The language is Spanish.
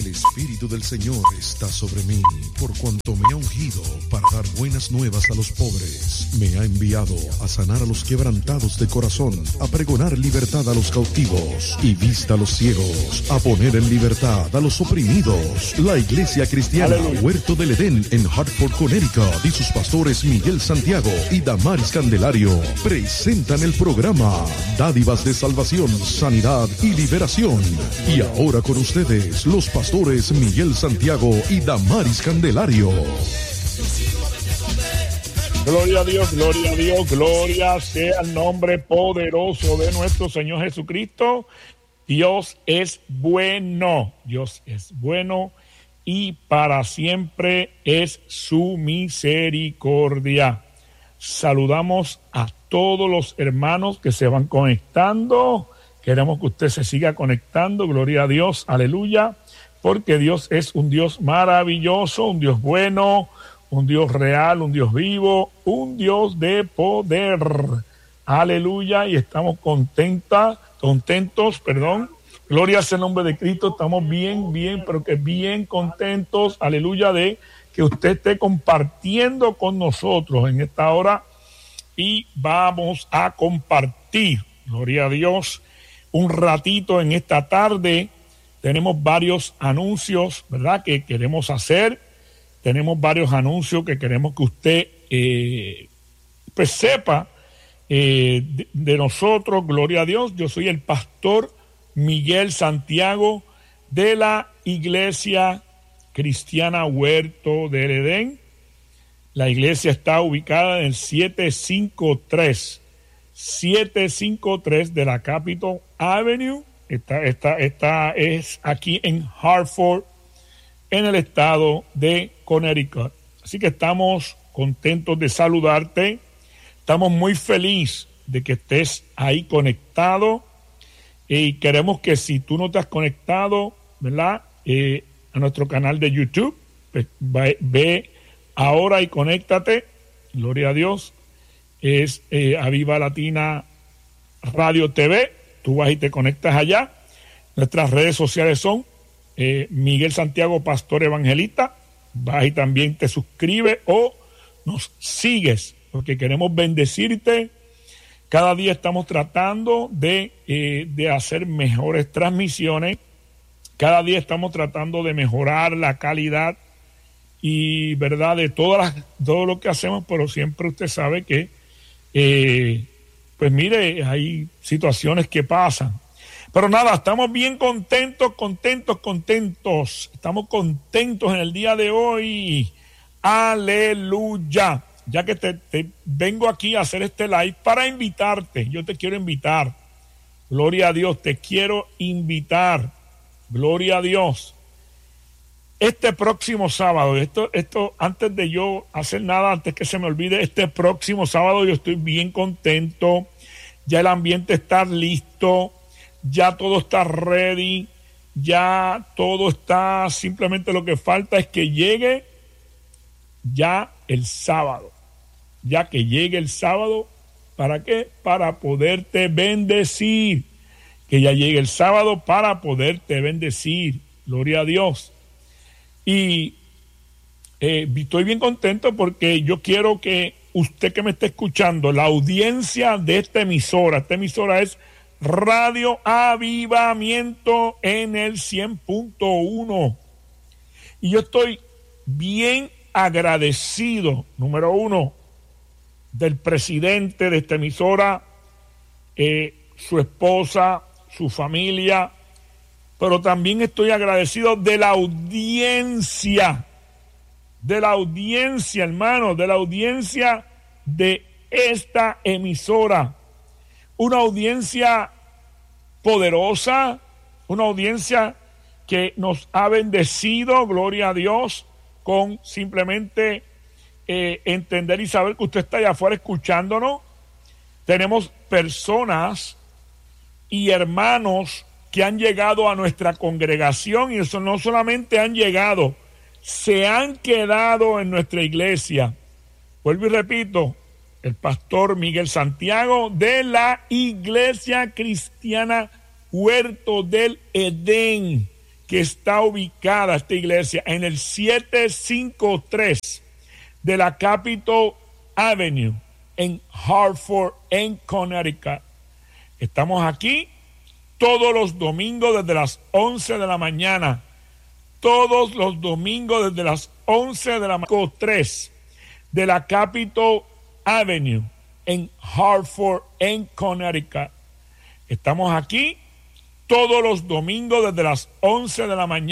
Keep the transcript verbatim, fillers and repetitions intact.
El Espíritu del Señor está sobre mí, por cuanto me ha ungido para dar buenas nuevas a los pobres. Me ha enviado a sanar a los quebrantados de corazón, a pregonar libertad a los cautivos y vista a los ciegos, a poner en libertad a los oprimidos. La Iglesia Cristiana Huerto del Edén en Hartford, Connecticut, y sus pastores Miguel Santiago y Damaris Candelario presentan el programa Dádivas de Salvación, Sanidad y Liberación. Y ahora con ustedes, los pastores Miguel Santiago y Damaris Candelario. Gloria a Dios, gloria a Dios, gloria sea el nombre poderoso de nuestro Señor Jesucristo. Dios es bueno, Dios es bueno y para siempre es su misericordia. Saludamos a todos los hermanos que se van conectando. Queremos que usted se siga conectando, gloria a Dios, aleluya, porque Dios es un Dios maravilloso, un Dios bueno, un Dios real, un Dios vivo, un Dios de poder, aleluya, y estamos contentas, contentos, perdón, gloria sea el nombre de Cristo, estamos bien, bien, pero que bien contentos, aleluya, de que usted esté compartiendo con nosotros en esta hora y vamos a compartir, gloria a Dios, un ratito en esta tarde. Tenemos varios anuncios, ¿verdad?, que queremos hacer. Tenemos varios anuncios que queremos que usted eh, pues sepa eh, de, de nosotros, gloria a Dios. Yo soy el pastor Miguel Santiago de la Iglesia Cristiana Huerto del Edén. La iglesia está ubicada en el setecientos cincuenta y tres de la Capitol Avenue. Esta, esta, esta es aquí en Hartford, en el estado de Connecticut. Así que estamos contentos de saludarte. Estamos muy felices de que estés ahí conectado. Y queremos que si tú no te has conectado, ¿verdad?, Eh, a nuestro canal de YouTube, pues, ve, ve ahora y conéctate. Gloria a Dios. Es eh, Aviva Latina Radio T V. Tú vas y te conectas allá. Nuestras redes sociales son eh, Miguel Santiago Pastor Evangelista. Vas y también te suscribes o nos sigues, porque queremos bendecirte. Cada día estamos tratando de, eh, de hacer mejores transmisiones. Cada día estamos tratando de mejorar la calidad y, verdad, de todas las, todo lo que hacemos, pero siempre usted sabe que Eh, pues mire, hay situaciones que pasan. Pero nada, estamos bien contentos, contentos, contentos. Estamos contentos en el día de hoy. Aleluya. Ya que te, te vengo aquí a hacer este live para invitarte. Yo te quiero invitar. Gloria a Dios, te quiero invitar. Gloria a Dios. Este próximo sábado, esto, esto, antes de yo hacer nada, antes que se me olvide, este próximo sábado yo estoy bien contento, ya el ambiente está listo, ya todo está ready, ya todo está, simplemente lo que falta es que llegue ya el sábado, ya que llegue el sábado, ¿para qué? Para poderte bendecir, que ya llegue el sábado para poderte bendecir, gloria a Dios. Y eh, estoy bien contento porque yo quiero que usted que me esté escuchando, la audiencia de esta emisora, esta emisora es Radio Avivamiento en el cien punto uno. Y yo estoy bien agradecido, número uno, del presidente de esta emisora, eh, su esposa, su familia, pero también estoy agradecido de la audiencia, de la audiencia, hermano, de la audiencia de esta emisora. Una audiencia poderosa, una audiencia que nos ha bendecido, gloria a Dios, con simplemente eh, entender y saber que usted está allá afuera escuchándonos. Tenemos personas y hermanos que han llegado a nuestra congregación, y eso no solamente han llegado, se han quedado en nuestra iglesia. Vuelvo y repito, el pastor Miguel Santiago de la Iglesia Cristiana Huerto del Edén, que está ubicada esta iglesia en el setecientos cincuenta y tres de la Capitol Avenue en Hartford, en Connecticut. Estamos aquí todos los domingos desde las once de la mañana. Todos los domingos desde las once de la mañana. tres de la Capitol Avenue en Hartford, en Connecticut. Estamos aquí todos los domingos desde las once de la mañana.